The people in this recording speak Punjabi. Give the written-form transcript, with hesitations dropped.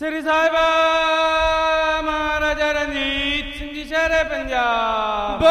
ਸ੍ਰੀ ਸਾਹਿਬਾ ਮਹਾਰਾਜਾ ਰਣਜੀਤ ਸਿੰਘ ਜੀ ਸ਼ਹਿਰੇ ਪੰਜਾਬ।